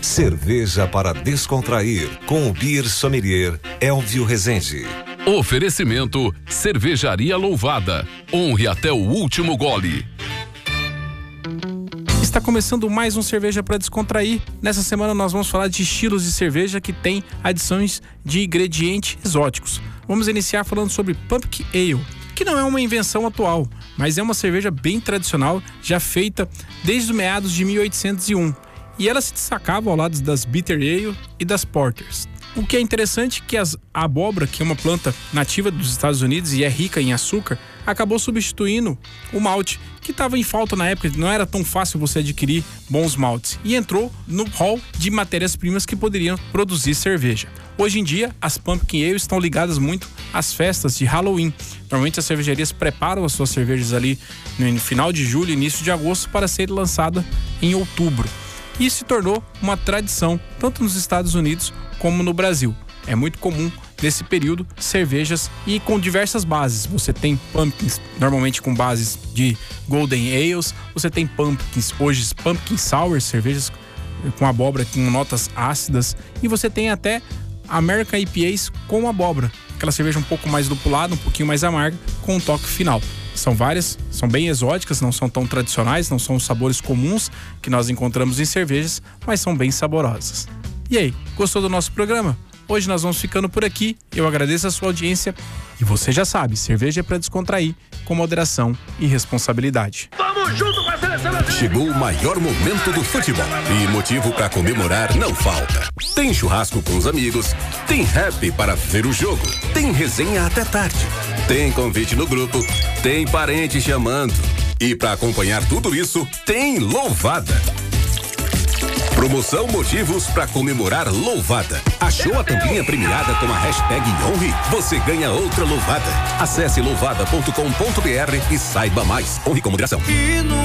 Cerveja para descontrair com o Beer Sommelier Elvio Rezende. Oferecimento Cervejaria Louvada. Honre até o último gole. Está começando mais um Cerveja para Descontrair. Nessa semana nós vamos falar de estilos de cerveja que tem adições de ingredientes exóticos. Vamos iniciar falando sobre Pumpkin Ale, que não é uma invenção atual, mas é uma cerveja bem tradicional, já feita desde os meados de 1801. E ela se destacava ao lado das Bitter Ale e das Porters. O que é interessante é que a abóbora, que é uma planta nativa dos Estados Unidos e é rica em açúcar, acabou substituindo o malte, que estava em falta na época, não era tão fácil você adquirir bons maltes, e entrou no hall de matérias-primas que poderiam produzir cerveja. Hoje em dia, as Pumpkin Ale estão ligadas muito às festas de Halloween. Normalmente as cervejarias preparam as suas cervejas ali no final de julho, início de agosto, para ser lançada em outubro. E isso se tornou uma tradição, tanto nos Estados Unidos como no Brasil. É muito comum, nesse período, cervejas e com diversas bases. Você tem pumpkins, normalmente com bases de Golden Ales. Você tem pumpkins, hoje Pumpkin Sour, cervejas com abóbora, com notas ácidas. E você tem até American IPAs com abóbora. Aquela cerveja um pouco mais lupulada, um pouquinho mais amarga, com um toque final. São várias, são bem exóticas, não são tão tradicionais, não são os sabores comuns que nós encontramos em cervejas, mas são bem saborosas. E aí, gostou do nosso programa? Hoje nós vamos ficando por aqui, eu agradeço a sua audiência e você já sabe, cerveja é para descontrair, com moderação e responsabilidade. Vamos junto com a seleção brasileira! Chegou o maior momento do futebol e motivo para comemorar não falta. Tem churrasco com os amigos, tem rap para ver o jogo, tem resenha até tarde, tem convite no grupo, tem parente chamando e para acompanhar tudo isso, tem Louvada. Promoção Motivos para comemorar Louvada. Achou a tampinha premiada com a hashtag Honre? Você ganha outra Louvada. Acesse louvada.com.br e saiba mais. Honre com moderação.